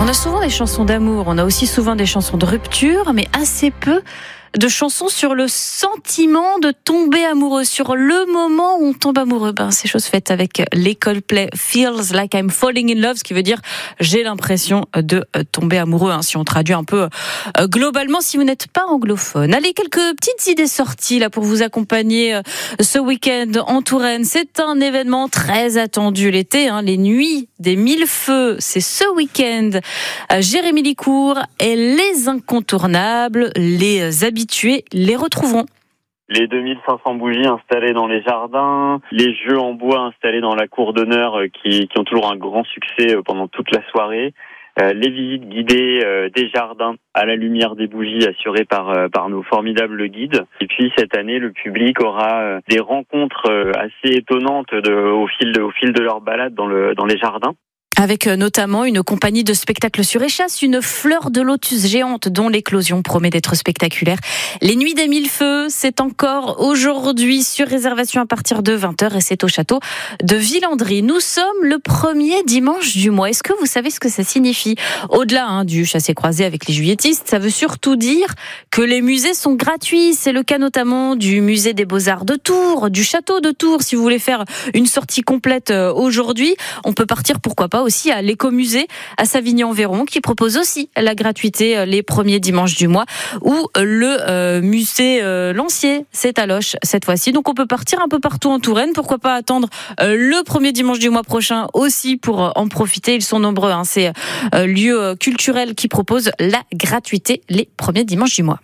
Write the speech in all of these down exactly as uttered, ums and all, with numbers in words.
On a souvent des chansons d'amour, on a aussi souvent des chansons de rupture, mais assez peu de chansons sur le sentiment de tomber amoureux, sur le moment où on tombe amoureux. Ben, c'est chose faite avec les Coldplay, Feels Like I'm Falling in Love, ce qui veut dire j'ai l'impression de tomber amoureux, hein, si on traduit un peu euh, globalement, si vous n'êtes pas anglophone. Allez, quelques petites idées sorties là pour vous accompagner euh, ce week-end en Touraine. C'est un événement très attendu l'été, hein, les Nuits des Mille Feux. C'est ce week-end. Euh, Jérémy Licourt et les incontournables, les habitués, les retrouveront. Les deux mille cinq cents bougies installées dans les jardins, les jeux en bois installés dans la cour d'honneur qui, qui ont toujours un grand succès pendant toute la soirée, euh, les visites guidées euh, des jardins à la lumière des bougies assurées par, euh, par nos formidables guides. Et puis cette année, le public aura euh, des rencontres euh, assez étonnantes de, au, fil de, au fil de leur balade dans, le, dans les jardins. Avec notamment une compagnie de spectacles sur échasse, une fleur de lotus géante dont l'éclosion promet d'être spectaculaire. Les Nuits des Mille Feux, c'est encore aujourd'hui sur réservation à partir de vingt heures et c'est au château de Villandry. Nous sommes le premier dimanche du mois. Est-ce que vous savez ce que ça signifie ? Au-delà hein, du chassé-croisé avec les juilletistes, ça veut surtout dire que les musées sont gratuits. C'est le cas notamment du musée des Beaux-Arts de Tours, du château de Tours. Si vous voulez faire une sortie complète aujourd'hui, on peut partir pourquoi pas aussi à l'écomusée à Savigny-en-Véron qui propose aussi la gratuité les premiers dimanches du mois, ou le euh, musée euh, Lancier, c'est à Loches cette fois-ci. Donc on peut partir un peu partout en Touraine, pourquoi pas attendre euh, le premier dimanche du mois prochain aussi pour euh, en profiter. Ils sont nombreux, hein. C'est euh, lieu culturel qui propose la gratuité les premiers dimanches du mois.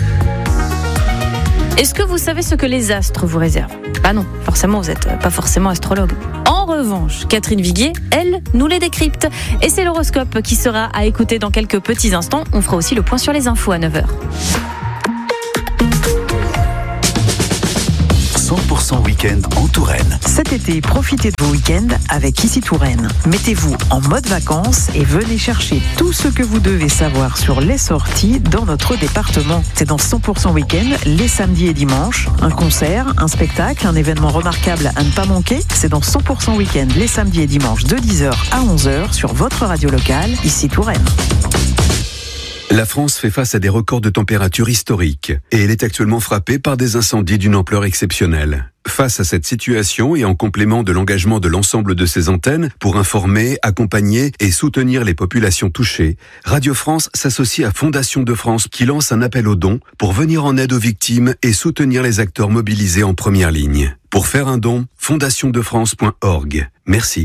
Est-ce que vous savez ce que les astres vous réservent ? Bah non, forcément, vous n'êtes pas forcément astrologue. En revanche, Catherine Viguier, elle, nous les décrypte. Et c'est l'horoscope qui sera à écouter dans quelques petits instants. On fera aussi le point sur les infos à neuf heures. cent pour cent week-end en Touraine. Cet été, profitez de vos week-ends avec Ici Touraine. Mettez-vous en mode vacances et venez chercher tout ce que vous devez savoir sur les sorties dans notre département. C'est dans cent pour cent week-end, les samedis et dimanches. Un concert, un spectacle, un événement remarquable à ne pas manquer. C'est dans cent pour cent week-end, les samedis et dimanches de dix heures à onze heures sur votre radio locale, Ici Touraine. La France fait face à des records de température historiques et elle est actuellement frappée par des incendies d'une ampleur exceptionnelle. Face à cette situation et en complément de l'engagement de l'ensemble de ses antennes pour informer, accompagner et soutenir les populations touchées, Radio France s'associe à Fondation de France qui lance un appel aux dons pour venir en aide aux victimes et soutenir les acteurs mobilisés en première ligne. Pour faire un don, fondation de france point org. Merci.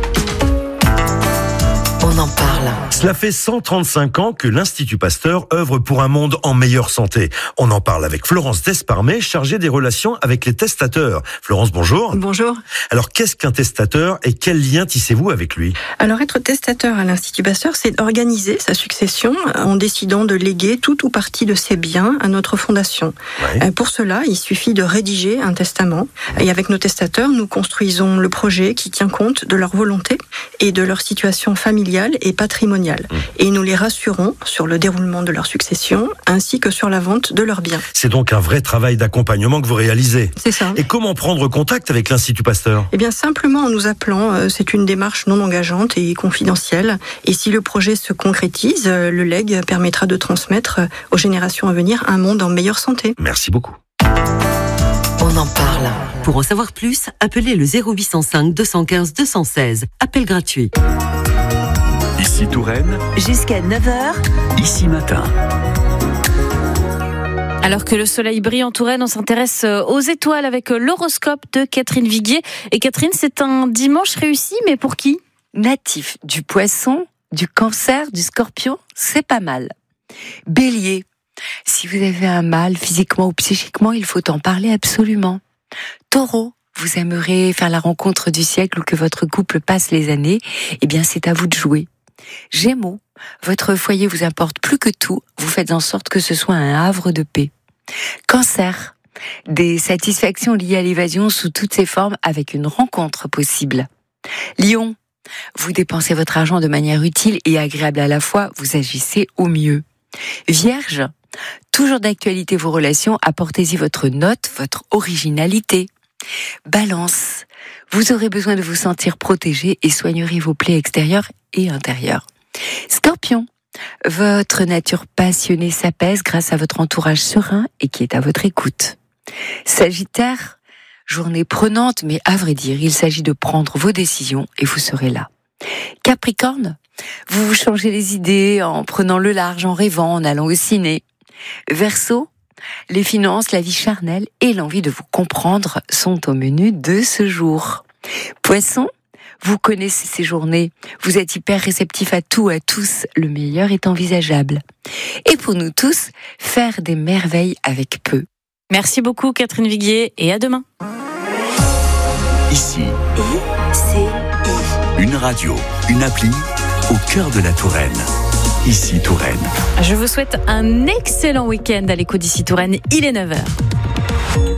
On en parle. Cela fait cent trente-cinq ans que l'Institut Pasteur œuvre pour un monde en meilleure santé. On en parle avec Florence Desparmet, chargée des relations avec les testateurs. Florence, bonjour. Bonjour. Alors, qu'est-ce qu'un testateur et quel lien tissez-vous avec lui ? Alors, être testateur à l'Institut Pasteur, c'est organiser sa succession en décidant de léguer tout ou partie de ses biens à notre fondation. Ouais. Pour cela, il suffit de rédiger un testament. Et avec nos testateurs, nous construisons le projet qui tient compte de leur volonté et de leur situation familiale et patrimoniale. Mmh. Et nous les rassurons sur le déroulement de leur succession ainsi que sur la vente de leurs biens. C'est donc un vrai travail d'accompagnement que vous réalisez. C'est ça. Et comment prendre contact avec l'Institut Pasteur ? Eh bien, simplement en nous appelant. C'est une démarche non engageante et confidentielle. Et si le projet se concrétise, le legs permettra de transmettre aux générations à venir un monde en meilleure santé. Merci beaucoup. On en parle. Pour en savoir plus, appelez le zéro huit cent cinq deux cent quinze deux cent seize. Appel gratuit. Ici Touraine. Jusqu'à neuf heures. Ici Matin. Alors que le soleil brille en Touraine, on s'intéresse aux étoiles avec l'horoscope de Catherine Viguier. Et Catherine, c'est un dimanche réussi, mais pour qui ? Natif du Poisson, du Cancer, du Scorpion, c'est pas mal. Bélier, si vous avez un mal physiquement ou psychiquement, il faut en parler absolument. Taureau, vous aimerez faire la rencontre du siècle ou que votre couple passe les années, eh bien c'est à vous de jouer. Gémeaux, votre foyer vous importe plus que tout, vous faites en sorte que ce soit un havre de paix. Cancer, des satisfactions liées à l'évasion sous toutes ses formes avec une rencontre possible. Lion, vous dépensez votre argent de manière utile et agréable à la fois, vous agissez au mieux. Vierge, toujours d'actualité vos relations, apportez-y votre note, votre originalité. Balance, vous aurez besoin de vous sentir protégé et soignerez vos plaies extérieures et intérieures. Scorpion, votre nature passionnée s'apaise grâce à votre entourage serein et qui est à votre écoute. Sagittaire, journée prenante, mais à vrai dire, il s'agit de prendre vos décisions et vous serez là. Capricorne, vous vous changez les idées en prenant le large, en rêvant, en allant au ciné. Verseau, les finances, la vie charnelle et l'envie de vous comprendre sont au menu de ce jour. Poisson, vous connaissez ces journées, vous êtes hyper réceptif à tout, à tous, le meilleur est envisageable. Et pour nous tous, faire des merveilles avec peu. Merci beaucoup Catherine Viguier et à demain. Ici, une radio, une appli au cœur de la Touraine. Ici Touraine. Je vous souhaite un excellent week-end à l'écho d'Ici Touraine, il est neuf heures.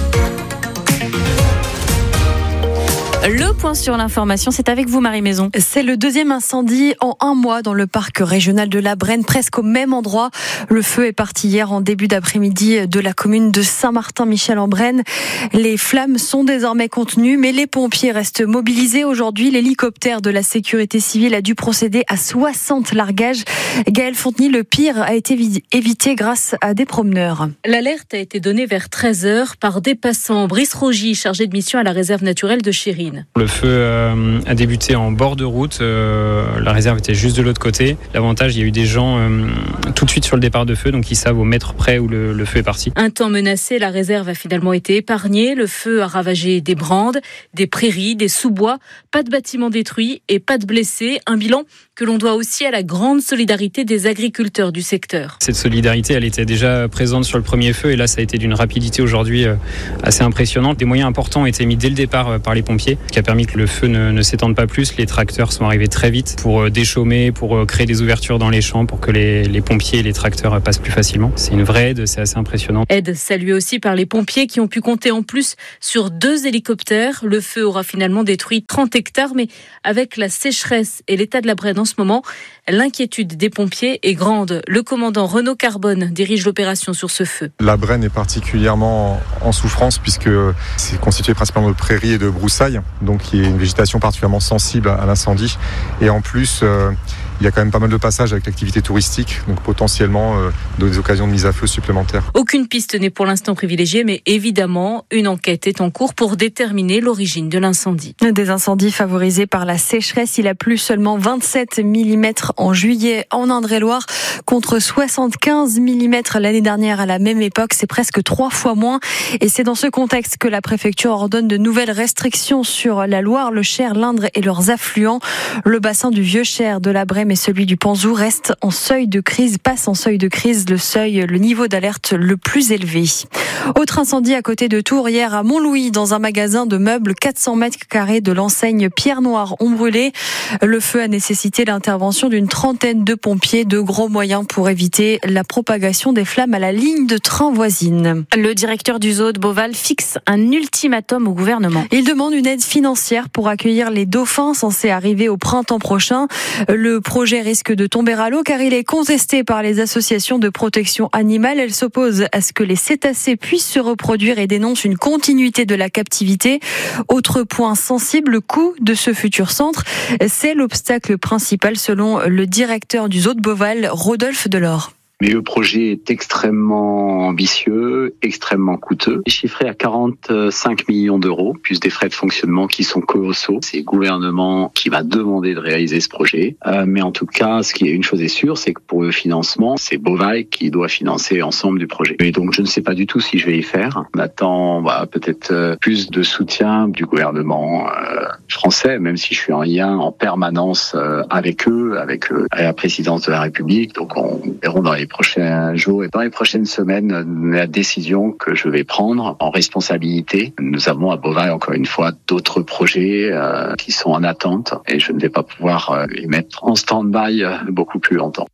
Le point sur l'information, c'est avec vous Marie Maison. C'est le deuxième incendie en un mois dans le parc régional de la Brenne, presque au même endroit. Le feu est parti hier en début d'après-midi de la commune de Saint-Martin-Michel-en-Brenne. Les flammes sont désormais contenues, mais les pompiers restent mobilisés. Aujourd'hui, l'hélicoptère de la sécurité civile a dû procéder à soixante largages. Gaël Fontenay, le pire a été évité grâce à des promeneurs. L'alerte a été donnée vers treize heures par des passants. Brice Rogy, chargé de mission à la réserve naturelle de Chérine. Le feu euh, a débuté en bord de route, euh, la réserve était juste de l'autre côté. L'avantage, il y a eu des gens euh, tout de suite sur le départ de feu, donc ils savent au mètre près où le, le feu est parti. Un temps menacé, la réserve a finalement été épargnée. Le feu a ravagé des brandes, des prairies, des sous-bois, pas de bâtiments détruits et pas de blessés. Un bilan que l'on doit aussi à la grande solidarité des agriculteurs du secteur. Cette solidarité, elle était déjà présente sur le premier feu et là, ça a été d'une rapidité aujourd'hui euh, assez impressionnante. Des moyens importants ont été mis dès le départ euh, par les pompiers, ce qui a permis que le feu ne, ne s'étende pas plus. Les tracteurs sont arrivés très vite pour euh, déchaumer, pour euh, créer des ouvertures dans les champs, pour que les, les pompiers et les tracteurs euh, passent plus facilement. C'est une vraie aide, c'est assez impressionnant. Aide saluée aussi par les pompiers qui ont pu compter en plus sur deux hélicoptères. Le feu aura finalement détruit trente hectares, mais avec la sécheresse et l'état de la Brenne en ce moment, l'inquiétude des pompiers est grande. Le commandant Renaud Carbone dirige l'opération sur ce feu. La Brenne est particulièrement en souffrance puisque c'est constitué principalement de prairies et de broussailles, donc il y a une végétation particulièrement sensible à l'incendie. Et en plus, euh, il y a quand même pas mal de passages avec l'activité touristique, donc potentiellement euh, des occasions de mise à feu supplémentaires. Aucune piste n'est pour l'instant privilégiée, mais évidemment, une enquête est en cours pour déterminer l'origine de l'incendie. Des incendies favorisés par la sécheresse. Il a plu seulement vingt-sept millimètres en juillet en Indre-et-Loire contre soixante-quinze millimètres l'année dernière à la même époque. C'est presque trois fois moins. Et c'est dans ce contexte que la préfecture ordonne de nouvelles restrictions sur la Loire, le Cher, l'Indre et leurs affluents. Le bassin du Vieux-Cher, de la Brème et celui du Panzou restent en seuil de crise, passe en seuil de crise, le seuil, le niveau d'alerte le plus élevé. Autre incendie à côté de Tours hier à Montlouis, dans un magasin de meubles, quatre cents mètres carrés de l'enseigne Pierre Noir ont brûlé. Le feu a nécessité l'intervention d'une trentaine de pompiers, de gros moyens pour éviter la propagation des flammes à la ligne de train voisine. Le directeur du zoo de Beauval fixe un ultimatum au gouvernement. Il demande une aide financière pour accueillir les dauphins censés arriver au printemps prochain. Le projet risque de tomber à l'eau car il est contesté par les associations de protection animale. Elles s'opposent à ce que les cétacés puissent se reproduire et dénoncent une continuité de la captivité. Autre point sensible, le coût de ce futur centre, c'est l'obstacle principal selon le directeur du zoo de Beauval, Rodolphe Delors. Mais le projet est extrêmement ambitieux, extrêmement coûteux, chiffré à quarante-cinq millions d'euros, plus des frais de fonctionnement qui sont colossaux. C'est le gouvernement qui va demander de réaliser ce projet. Euh, mais en tout cas, ce qui est une chose est sûre, c'est que pour le financement, c'est Beauval qui doit financer l'ensemble du projet. Et donc, je ne sais pas du tout si je vais y faire. On attend bah, peut-être plus de soutien du gouvernement euh, français, même si je suis en lien en permanence euh, avec eux, avec euh, la présidence de la République. Donc, on verra dans les prochains jours et dans les prochaines semaines la décision que je vais prendre en responsabilité. Nous avons à Beauval encore une fois d'autres projets euh, qui sont en attente et je ne vais pas pouvoir euh, les mettre en stand-by euh, beaucoup plus longtemps.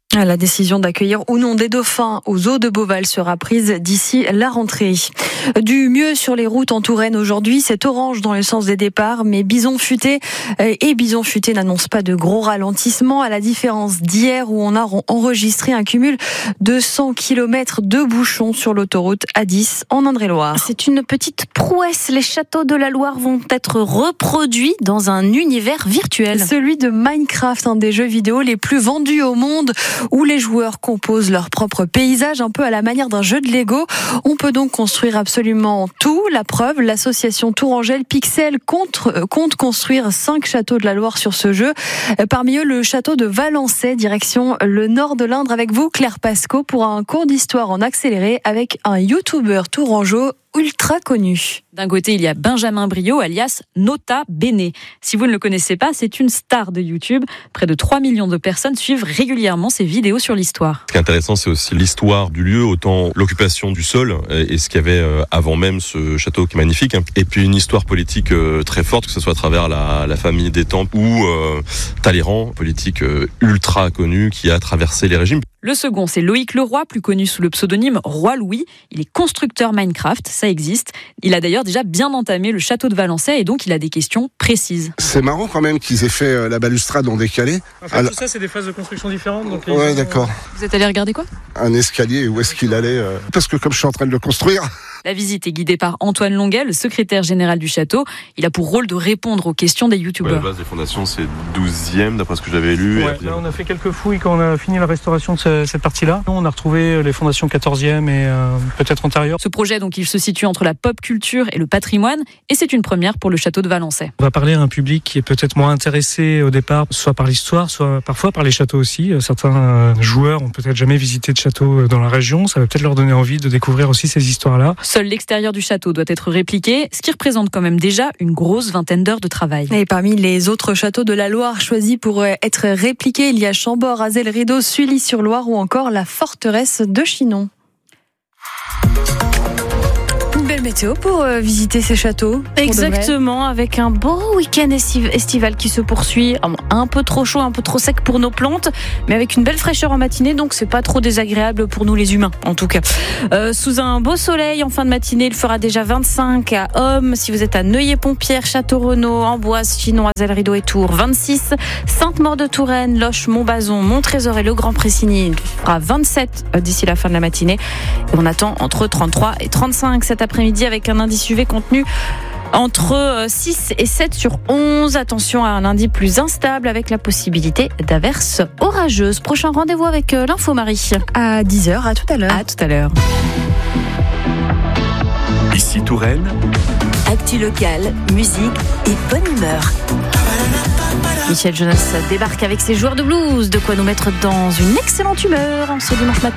La décision d'accueillir ou non des dauphins aux eaux de Beauval sera prise d'ici la rentrée. Du mieux sur les routes en Touraine aujourd'hui, c'est orange dans le sens des départs, mais Bison Futé et Bison Futé n'annoncent pas de gros ralentissements, à la différence d'hier où on a enregistré un cumul de cent kilomètres de bouchons sur l'autoroute A dix en Indre-et-Loire. C'est une petite prouesse. Les châteaux de la Loire vont être reproduits dans un univers virtuel. Celui de Minecraft, un des jeux vidéo les plus vendus au monde, où les joueurs composent leur propre paysage, un peu à la manière d'un jeu de Lego. On peut donc construire absolument tout. La preuve, l'association Tourangelle Pixel compte, compte construire cinq châteaux de la Loire sur ce jeu. Parmi eux, le château de Valençay, direction le nord de l'Indre. Avec vous, Claire Pasco, pour un cours d'histoire en accéléré avec un youtubeur tourangeau ultra connu. D'un côté, il y a Benjamin Briot, alias Nota Bene. Si vous ne le connaissez pas, c'est une star de YouTube. Près de trois millions de personnes suivent régulièrement ses vidéos sur l'histoire. Ce qui est intéressant, c'est aussi l'histoire du lieu, autant l'occupation du sol et ce qu'il y avait avant même ce château qui est magnifique. Et puis une histoire politique très forte, que ce soit à travers la, la famille d'Étampes ou euh, Talleyrand, politique ultra connue qui a traversé les régimes. Le second, c'est Loïc Leroy, plus connu sous le pseudonyme Roi Louis. Il est constructeur Minecraft, ça existe. Il a d'ailleurs déjà bien entamé le château de Valençay et donc il a des questions précises. C'est marrant quand même qu'ils aient fait la balustrade en décalé. En fait, Alors... tout ça, c'est des phases de construction différentes. Donc ouais, d'accord. Vous êtes allé regarder quoi ? Un escalier, où est-ce qu'il allait euh... Parce que comme je suis en train de le construire... La visite est guidée par Antoine Longuet, le secrétaire général du château. Il a pour rôle de répondre aux questions des youtubeurs. Ouais, la base des fondations, c'est douzième, d'après ce que j'avais lu. Ouais, là, on a fait quelques fouilles quand on a fini la restauration de ce, cette partie-là. On a retrouvé les fondations quatorzième et euh, peut-être antérieures. Ce projet, donc, il se situe entre la pop culture et le patrimoine. Et c'est une première pour le château de Valençay. On va parler à un public qui est peut-être moins intéressé au départ, soit par l'histoire, soit parfois par les châteaux aussi. Certains joueurs ont peut-être jamais visité de château dans la région. Ça va peut-être leur donner envie de découvrir aussi ces histoires-là. Seul l'extérieur du château doit être répliqué, ce qui représente quand même déjà une grosse vingtaine d'heures de travail. Et parmi les autres châteaux de la Loire choisis pour être répliqués, il y a Chambord, Azel-Rideau, Sully-sur-Loire ou encore la forteresse de Chinon. Une belle météo pour euh, visiter ces châteaux. Exactement, avec un beau week-end estival qui se poursuit. Un peu trop chaud, un peu trop sec pour nos plantes, mais avec une belle fraîcheur en matinée, donc c'est pas trop désagréable pour nous les humains, en tout cas. Euh, sous un beau soleil, en fin de matinée, il fera déjà vingt-cinq à Homme. Si vous êtes à Neuilly-Pompière, Château-Renaud, Amboise, Chinon, Azel-Rideau et Tours, vingt-six. Sainte-Maure-de-Touraine, Loches, Montbazon, Montrésor et Le Grand-Pressigny, il fera vingt-sept d'ici la fin de la matinée. Et on attend entre trente-trois et trente-cinq cet après-midi avec un indice U V contenu entre six et sept sur onze. Attention à un lundi plus instable avec la possibilité d'averses orageuses. Prochain rendez-vous avec l'info Marie. À dix heures, à tout à l'heure. À tout à l'heure. Ici Touraine. Actu locale, musique et bonne humeur. Michel Jonas débarque avec ses joueurs de blues. De quoi nous mettre dans une excellente humeur en ce dimanche matin.